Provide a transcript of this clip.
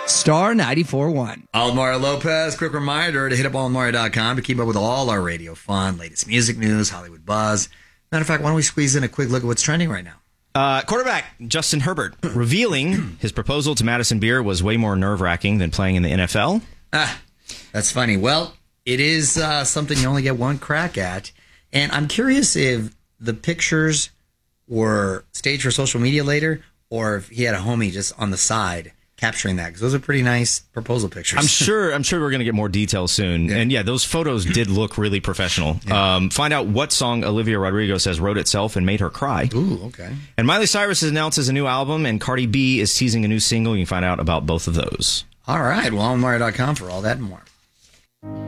Star 94.1. Almar Lopez, quick reminder to hit up almar.com to keep up with all our radio fun, latest music news, Hollywood buzz. Matter of fact, why don't we squeeze in a quick look at what's trending right now? Quarterback Justin Herbert revealing his proposal to Madison Beer was way more nerve-wracking than playing in the NFL. That's funny. Well, it is something you only get one crack at. And I'm curious if the pictures were staged for social media later or if he had a homie just on the side capturing that, because those are pretty nice proposal pictures. I'm sure we're going to get more details soon. Yeah. And yeah, those photos did look really professional. Yeah. Find out what song Olivia Rodrigo says wrote itself and made her cry. Ooh, okay. And Miley Cyrus announces a new album, and Cardi B is teasing a new single. You can find out about both of those. All right. Well, almar.com for all that and more.